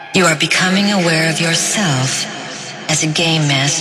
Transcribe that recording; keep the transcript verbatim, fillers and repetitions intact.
You are becoming aware of yourself as a game master.